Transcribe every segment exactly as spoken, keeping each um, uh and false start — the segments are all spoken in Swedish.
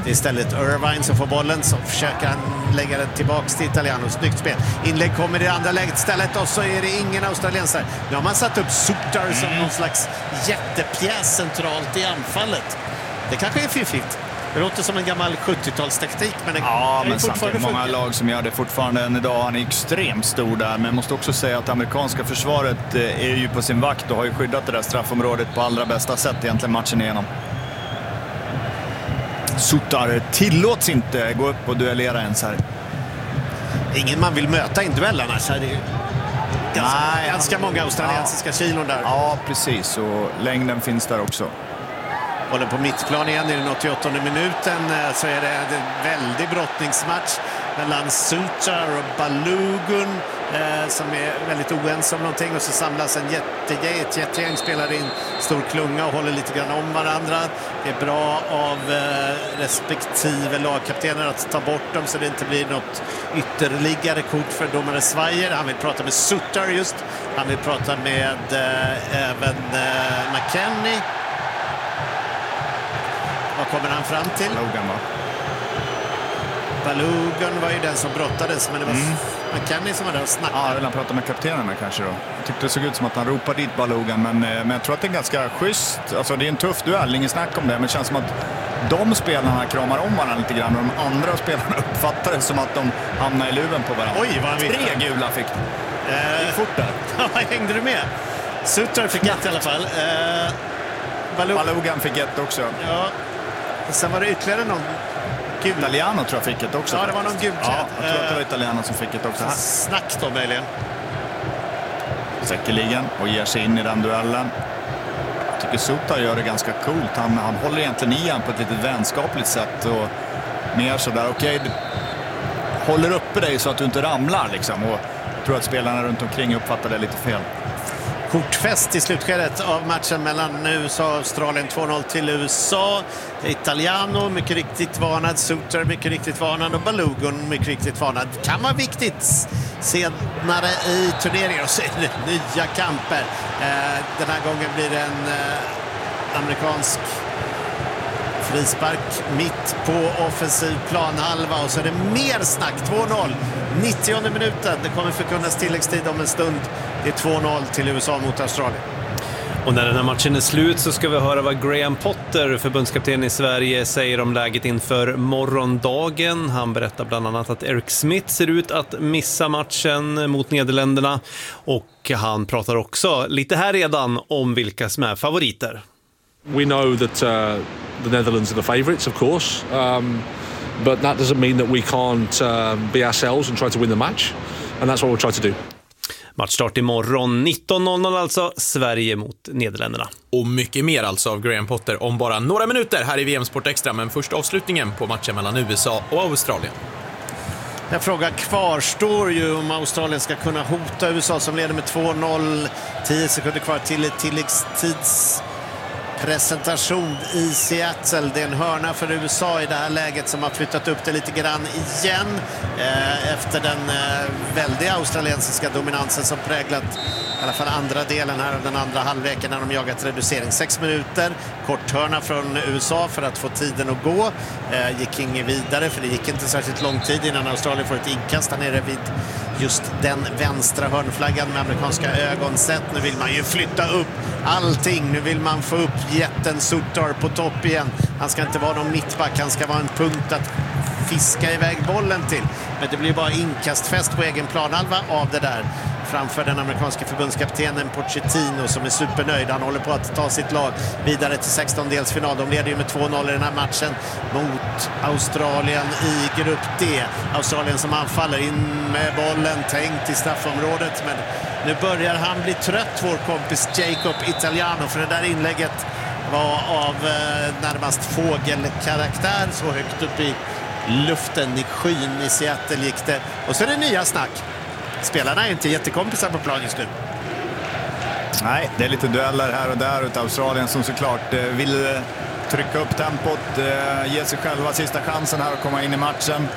Det är istället Irvine som får bollen, så försöker han lägga den tillbaks till Italiano. Snyggt spel. Inlägg kommer i det andra läget istället och så är det ingen australiensare. Nu har man satt upp Sutar som mm. någon slags jättepjäs centralt i anfallet. Det kanske är fiffigt. Det låter som en gammal sjuttiotalstaktik, men det ja, är men fortfarande många funkar. lag som gör det fortfarande än idag. Han är extremt stor där, men jag måste också säga att amerikanska försvaret är ju på sin vakt och har ju skyddat det där straffområdet på allra bästa sätt egentligen matchen igenom. Sutar tillåts inte gå upp och duellera ens här. Ingen man vill möta i duellerna, så är det ju ganska, Nej, ganska många australiensiska ja. kilon där. Ja, precis, och längden finns där också. Bollen på mittplan igen i den åttioåttonde minuten, så är det en väldig brottningsmatch mellan Sutar och Balogun eh, som är väldigt oense om någonting, och så samlas en jätte, ett jättegäng spelare in stor klunga och håller lite grann om varandra. Det är bra av eh, respektive lagkaptener att ta bort dem så det inte blir något ytterligare kort för domare Svajer. Han vill prata med Sutar just, han vill prata med eh, även eh, McKennie. Vad kommer han fram till? Balogun, va? Balogun var ju den som brottades, men det var mm. McKennie som var där och snackade. Ja, jag vill han prata med kaptenerna kanske då. Jag tyckte det såg ut som att han ropade dit Balogun, men, men jag tror att det är ganska schysst. Alltså det är en tuff duell, ingen snack om det, men det känns som att de spelarna kramar om varandra lite grann och de andra spelarna uppfattar det som att de hamnar i luven på varandra. Oj, vad han Tre visste. gula fick de. Eh, fort där. Ja, hängde du med? Sutar fick ett i alla fall. Eh, Balog- Balogun fick ett också. Ja. Sen var det ytterligare någon gul. Italiano tror jag fick ett också. Ja, det var någon gul. Ja, jag tror att det var Italiano som fick ett också. Snack då möjligen. Säkerligen, och ger sig in i den duellen. Jag tycker Sutar gör det ganska coolt. Han, han håller egentligen i han på ett lite vänskapligt sätt och mer sådär, okej, okay, håller uppe dig så att du inte ramlar liksom. Och jag tror att spelarna runt omkring uppfattar det lite fel. Kortfest i slutskedet av matchen mellan U S A och Australien. två noll till U S A. Italiano mycket riktigt varnad, Sutar mycket riktigt varnad och Balogun mycket riktigt varnad. Kan vara viktigt senare i turneringen, och så är det nya kamper. Eh, den här gången blir det en eh, amerikansk frispark mitt på offensiv planhalva, och så är det mer snack. två noll, nittionde minuten. Det kommer förkunnas tilläggstid om en stund. Det är två noll till U S A mot Australien. Och när den här matchen är slut så ska vi höra vad Graham Potter, förbundskapten i Sverige, säger om läget inför morgondagen. Han berättar bland annat att Eric Smith ser ut att missa matchen mot Nederländerna, och han pratar också lite här redan om vilka som är favoriter. We know that uh, the Netherlands are the favourites, of course, um, but that doesn't mean that we can't uh, be ourselves and try to win the match, and that's what we'll try to do. Matchstart imorgon nitton noll noll, alltså Sverige mot Nederländerna. Och mycket mer alltså av Graham Potter om bara några minuter här i V M Sport Extra, men först avslutningen på matchen mellan U S A och Australien. Den frågan kvarstår ju om Australien ska kunna hota U S A som leder med två noll. tio sekunder kvar till tilläggstids presentation i Seattle. Det är en hörna för U S A i det här läget som har flyttat upp det lite grann igen eh, efter den eh, väldiga australiensiska dominansen som präglat i alla fall andra delen här av den andra halvleken när de jagat reducering. Sex minuter, kort hörna från U S A för att få tiden att gå. Eh, gick inget vidare för det gick inte särskilt lång tid innan Australien får ett inkast där nere vid just den vänstra hörnflaggan med amerikanska ögon sett. Nu vill man ju flytta upp allting. Nu vill man få upp jätten Sutar på topp igen. Han ska inte vara någon mittback. Han ska vara en punkt att fiska iväg bollen till. Men det blir bara inkastfest på egen planhalva av det där. Framför den amerikanska förbundskaptenen Pochettino som är supernöjd. Han håller på att ta sitt lag vidare till sextondelsfinal. De leder ju med två noll i den här matchen mot Australien i grupp D. Australien som anfaller in med bollen tänkt i straffområdet. Men nu börjar han bli trött, vår kompis Jacob Italiano. För det där inlägget var av eh, närmast fågelkaraktär. Så högt upp i luften i skyn i Seattle gick det. Och så är det nya snack. Spelarna är inte jättekompisar på plan just nu. Nej, det är lite dueller här och där utav Australien som såklart vill trycka upp tempot, ge sig själva sista chansen här att komma in i matchen.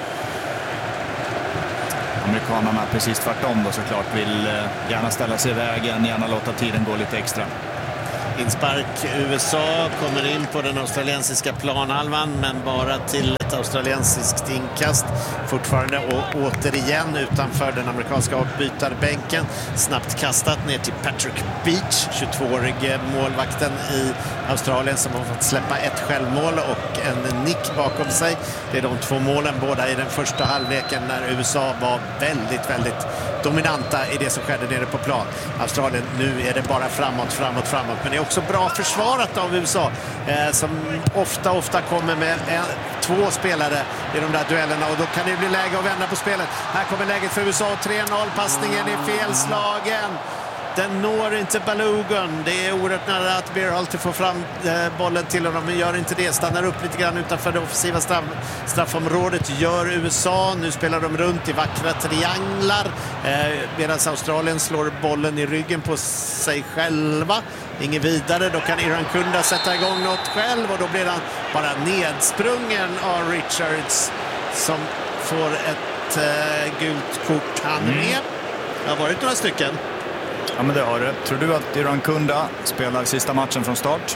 Amerikanerna precis tvärtom då såklart vill gärna ställa sig i vägen, gärna låta tiden gå lite extra. Inspark U S A kommer in på den australiensiska planhalvan, men bara till ett australiensiskt inkast. Fortfarande och återigen utanför den amerikanska avbytarbänken. Snabbt kastat ner till Patrick Beach, tjugotvåårige målvakten i Australien som har fått släppa ett självmål och en nick bakom sig. Det är de två målen, båda i den första halvleken när U S A var väldigt, väldigt dominanta i det som skedde nere på plan. Australien, nu är det bara framåt, framåt, framåt. Men det är också bra försvarat av U S A eh, som ofta, ofta kommer med en, två spelare i de där duellerna, och då kan det bli läge att vända på spelet. Här kommer läget för U S A, tre noll, passningen är felslagen. Den når inte Balogun. Det är oerhört nära att Berhalter får fram eh, bollen till honom, men gör inte det. Stannar upp lite grann utanför det offensiva straff, straffområdet. Gör U S A. Nu spelar de runt i vackra trianglar. Eh, medan Australien slår bollen i ryggen på sig själva. Inget vidare. Då kan Irankunda sätta igång något själv, och då blir han bara nedsprungen av Richards som får ett eh, gult kort. Han mm. med. Det har varit några stycken. Ja, men det har det. Tror du att Irankunda spelar sista matchen från start?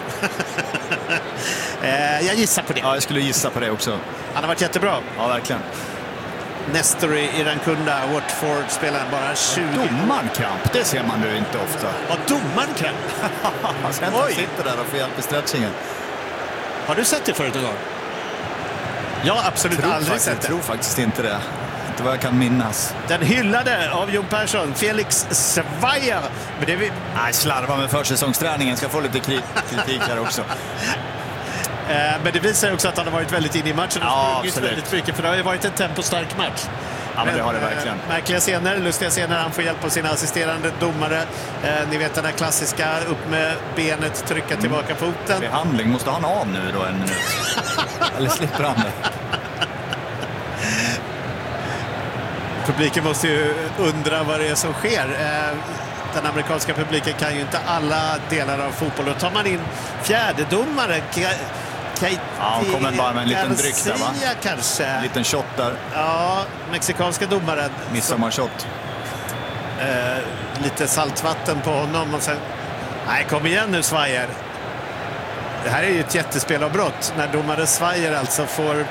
eh, jag gissar på det. Ja, jag skulle gissa på det också. Han har varit jättebra. Ja, verkligen. Nestor Irankunda, Watford, spelar bara tjugo. Domarkamp, det ser man ju inte ofta. Ja, domarkamp. Han sitter där och får hjälp i stretchingen. Har du sett det förut någon gång? Ja, absolut tror aldrig faktiskt, sett det. Jag tror faktiskt inte det. Inte vad jag kan minnas. Den hyllade av Jon Persson, Felix Svaja. Men det vi... Nej, slarva med försäsongsträningen. Ska få lite kritik här också. Men det visar också att han har varit väldigt inne i matchen och ja, sprungit väldigt mycket, för det har ju varit en tempostark match. Ja, men det har det verkligen. Äh, märkliga scener, lustiga scener. Han får hjälp av sina assisterande domare. Äh, ni vet den här klassiska, upp med benet, trycka tillbaka mm. foten. Behandling, måste han av nu då en minut? Eller slipper han det? Publiken måste ju undra vad det är som sker. Äh, den amerikanska publiken kan ju inte alla delar av fotboll. Då tar man in fjärdedomare. Ja, han kommer bara med en liten dryck där, va? Kanske. En liten shot där. Ja, mexikanska domaren. Midsommarshot. Eh, lite saltvatten på honom och sen... Nej, kom igen nu, Svajer. Det här är ju ett jättespelavbrott. När domare Svajer alltså får...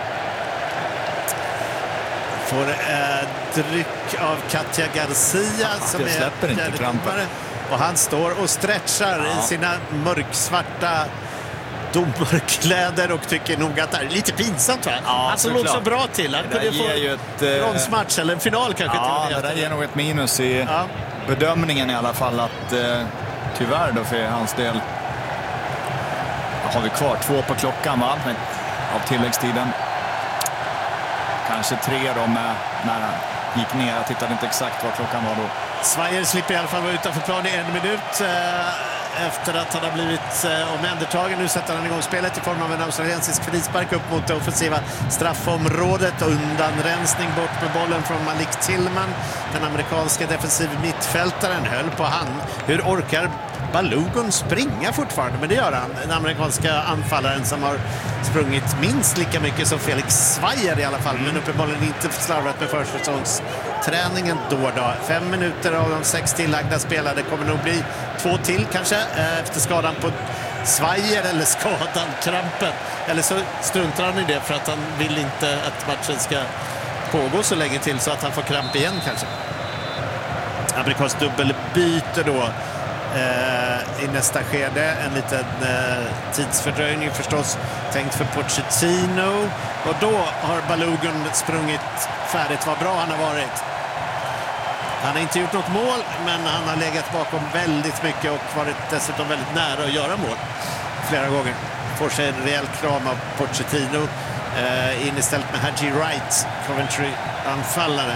Får eh, dryck av Katja Garcia ja, som är släpper inte krampen. Och han står och stretchar ja. i sina mörksvarta domarkläder och tycker nog att det är lite pinsamt, va? Ja, han såg också bra till. Han kunde få ju ett bronsmatch eller en final kanske. Ja, till det där ger nog ett minus i ja. bedömningen i alla fall, att eh, tyvärr då för hans del har vi kvar två på klockan, va? Av tilläggstiden. Kanske tre då med, när han gick ner. Jag tittade inte exakt vad klockan var då. Svajer slipper i alla fall vara utanför plan i en minut eh, efter att han har blivit eh, omhändertagen. Nu sätter han igång spelet i form av en australiensisk frispark upp mot det offensiva straffområdet. Undanrensning bort med bollen från Malik Tillman. Den amerikanska defensiv mittfältaren höll på han. Hur orkar Balogun springa fortfarande? Men det gör han. Den amerikanska anfallaren som har sprungit minst lika mycket som Felix Svajer i alla fall. Men uppenbarligen inte slarvat med försäsongsträningen då då. Fem minuter av de sex tillagda spelade kommer nog bli två till kanske efter skadan på Svajer, eller skadan, krampen. Eller så struntar han i det för att han vill inte att matchen ska pågå så länge till så att han får kramp igen kanske. Amerikansk dubbelbyte då eh, i nästa skede. En liten eh, tidsfördröjning förstås tänkt för Pochettino. Och då har Balogun sprungit färdigt. Vad bra han har varit. Han har inte gjort något mål, men han har legat bakom väldigt mycket och varit dessutom väldigt nära att göra mål flera gånger. Får sig en rejäl kram av Pochettino eh, in istället med Haji Wright, Coventry-anfallare.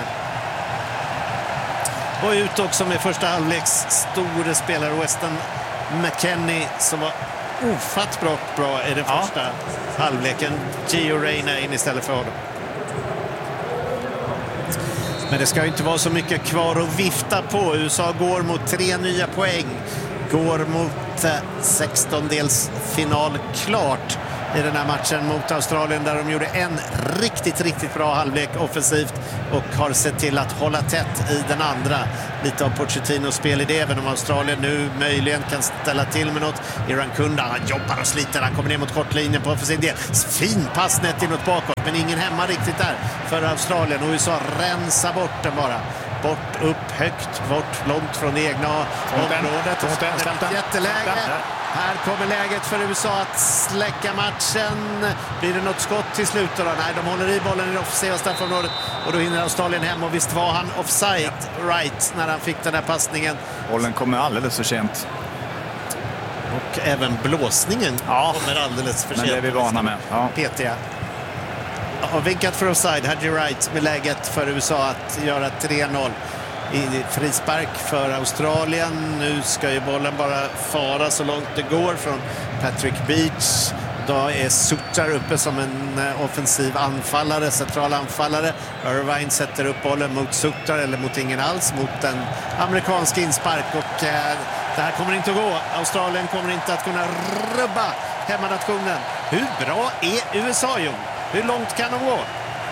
Och ut också med första halvleks store spelare Weston McKennie som var ofattbart bra, bra i den ja. första halvleken. Gio Reyna in istället för honom. Men det ska ju inte vara så mycket kvar att vifta på. U S A går mot tre nya poäng. Går mot sextondelsfinal klart i den här matchen mot Australien, där de gjorde en riktigt, riktigt bra halvlek offensivt och har sett till att hålla tätt i den andra. Lite av Pochettinos spelidé, även om Australien nu möjligen kan ställa till med något. Iran Kunda, han jobbar och sliter, han kommer ner mot kortlinjen på offensiv del. Fin pass nätt inåt bakåt, men ingen hemma riktigt där för Australien. Och U S A rensar bort den bara. Bort, upp, högt, bort, långt från egna området. Jätteläge. Här kommer läget för U S A att släcka matchen. Blir det något skott till slut då? Nej, de håller i bollen i det offensiva straffområdet och då hinner Australien hem, och visst var han offside right när han fick den här passningen. Bollen kommer alldeles för sent. Och även blåsningen ja, kommer alldeles för sent. Men det är vi vana med. Ja. Petiga. Har vinkat för offside. Hadji Wright med läget för U S A att göra tre noll. I frispark för Australien. Nu ska ju bollen bara fara så långt det går från Patrick Beach. Då är Sutter uppe som en offensiv anfallare, central anfallare. Irvine sätter upp bollen mot Sutter, eller mot ingen alls, mot en amerikansk inspark. Och eh, det här kommer inte att gå. Australien kommer inte att kunna rubba hemmanationen. Hur bra är U S A, Jon? Hur långt kan de gå?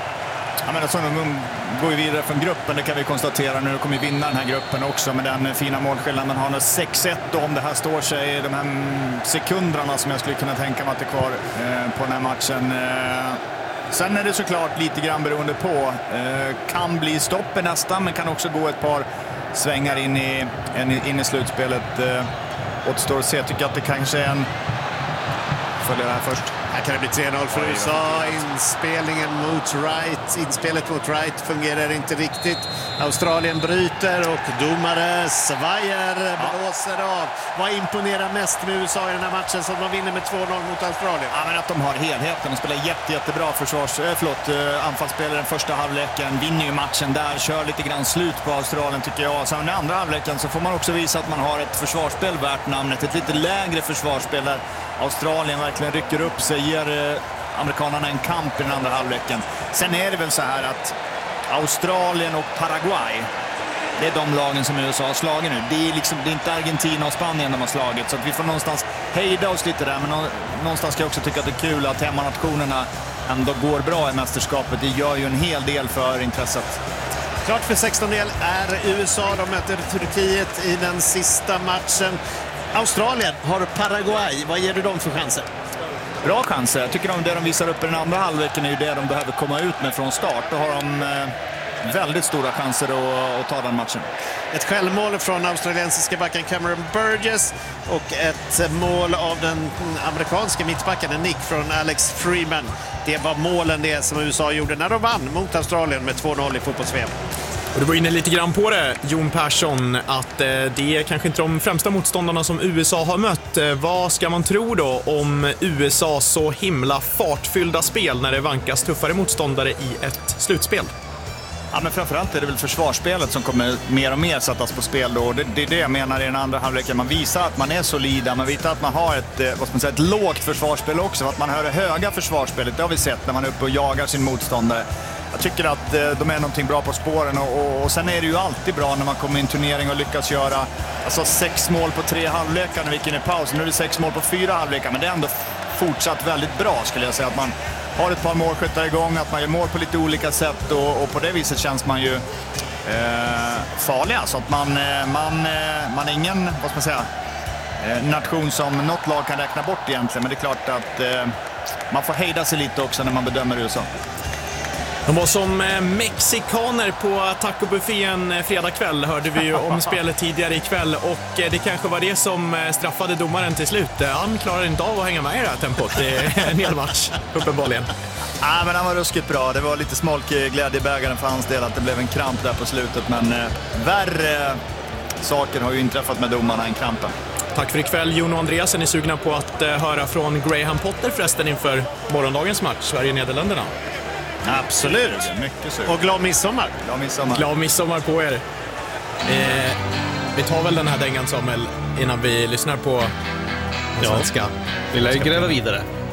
Ja, men alltså, de går ju vidare från gruppen, det kan vi konstatera. Nu kommer vi vinna den här gruppen också med den fina målskillnaden. Man har nu sex ett, om det här står sig de här sekunderna som jag skulle kunna tänka mig att det är kvar eh, på den här matchen. Eh, sen är det såklart lite grann beroende på. Eh, kan bli stopp i nästan, men kan också gå ett par svängar in i, in i slutspelet. Eh, återstår att se. Jag tycker att det kanske är en... Följer det här först. Här kan det bli tre noll för U S A. Inspelningen mot Wright. Inspelet mot Wright fungerar inte riktigt. Australien bryter och domare Svajer blåser av. Vad imponerar mest med U S A i den här matchen som de vinner med två noll mot Australien? Ja, men att de har helheten. De spelar jätte, jättebra försvars, äh, förlåt, anfallsspelare den första halvleken. Vinner ju matchen där. Kör lite grann slut på Australien, tycker jag. Sen den andra halvleken så får man också visa att man har ett försvarsspel värt namnet. Ett lite lägre försvarsspel där Australien verkligen rycker upp sig, ger eh, amerikanerna en kamp i den andra halvleken. Sen är det väl så här att Australien och Paraguay, det är de lagen som U S A har slagit nu. Det är, liksom, det är inte Argentina och Spanien de har slagit, så att vi får någonstans hejda oss lite där. Men någonstans ska jag också tycka att det är kul att hemmanationerna ändå går bra i mästerskapet. Det gör ju en hel del för intresset. Klart för sexton-del är U S A. De möter Turkiet i den sista matchen. Australien har Paraguay. Vad ger du dem för chanser? Bra chanser. Jag tycker att det de visar upp i den andra halvleken är ju det de behöver komma ut med från start. Då har de eh, väldigt stora chanser att, att ta den matchen. Ett självmål från australiensiska backen Cameron Burgess och ett mål av den amerikanska mittbacken Nick från Alex Freeman. Det var målen det som U S A gjorde när de vann mot Australien med två noll i fotbolls-V M. Och du var inne lite grann på det, Jon Persson, att eh, det är kanske inte de främsta motståndarna som U S A har mött. Eh, vad ska man tro då om U S A så himla fartfyllda spel när det vankas tuffare motståndare i ett slutspel? Ja, men framförallt är det väl försvarsspelet som kommer mer och mer sättas på spel då. Det, det är det jag menar i den andra halvleken. Man visar att man är solida, man visar att man har ett, vad ska man säga, ett lågt försvarsspel också. Att man hör det höga försvarsspelet, det har vi sett när man är uppe och jagar sin motståndare. Jag tycker att de är någonting bra på spåren och, och, och sen är det ju alltid bra när man kommer i en turnering och lyckas göra alltså sex mål på tre halvlekar när vi gick in i paus. Nu är det sex mål på fyra halvlekar, men det är ändå fortsatt väldigt bra, skulle jag säga. Att man har ett par målskyttar igång, att man gör mål på lite olika sätt och, och på det viset känns man ju eh, farlig. Så att man, man, man är ingen, vad ska man säga, nation som något lag kan räkna bort egentligen, men det är klart att eh, man får hejda sig lite också när man bedömer U S A. De var som mexikaner på tacobuffén fredag kväll, hörde vi ju om spelet tidigare ikväll, och det kanske var det som straffade domaren till slut. Han klarade inte av att hänga med i det här tempot i en hel match, uppenbarligen. Ja, men han var ruskigt bra. Det var lite smolk i glädjebägaren för hans del att det blev en kramp där på slutet, men eh, värre saker har ju inträffat med domarna än krampen. Tack för ikväll, Jon och Andreas. Är ni sugna på att eh, höra från Graham Potter förresten inför morgondagens match, Sverige-Nederländerna? Absolut. Mycket sug. Och glad midsommar. Glad midsommar. Glad midsommar på er. Eh, vi tar väl den här dängan, Samuel, innan vi lyssnar på ja. svenska. Vi lär ju gräva vidare.